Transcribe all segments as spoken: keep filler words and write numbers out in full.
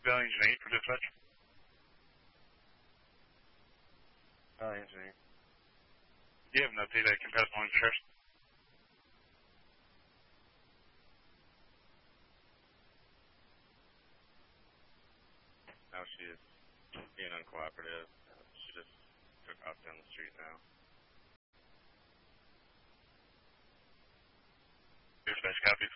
Valley Engine eight for dispatch. Valley Engine eight. Do you have an update I can pass along to Sheriff? Now she is being uncooperative. She just took off down the street now. Dispatch copies.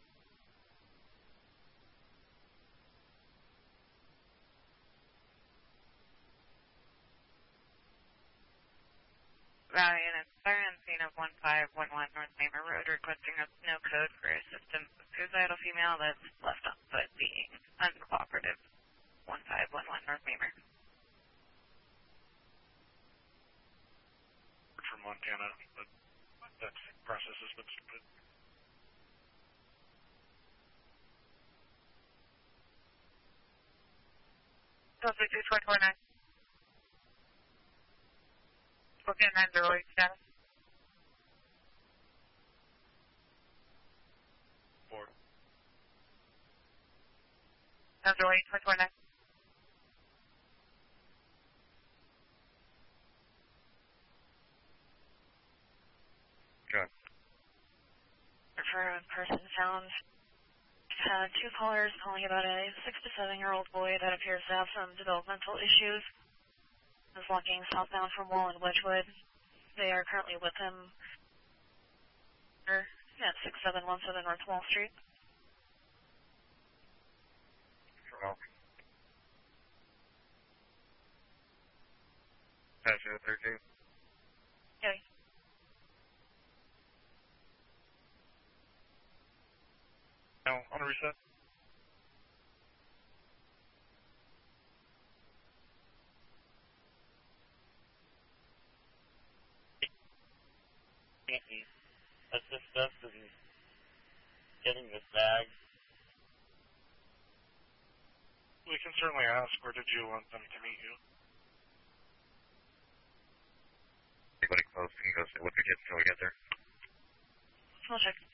Valley and fire on scene of one five one one North Mamer Road requesting a snow code for a system suicidal female that's left on foot being uncooperative. one five one one North Mamer. From Montana, but that process has been stupid. Delta two four four nine. Booking nine zero eight status. Four. nine zero eight four four nine. Good. Refer person found. Uh, two callers calling about a six to seven year old boy that appears to have some developmental issues. Is walking southbound from Wall and Wedgwood. They are currently with him at six seven one seven North Wall Street. Well. Patch zero thirteen. Okay. No, on a reset. Assist us in getting this bag. We can certainly ask, where did you want them to meet you? Anybody close? Can you go sit with the kids until we get there? I'll check.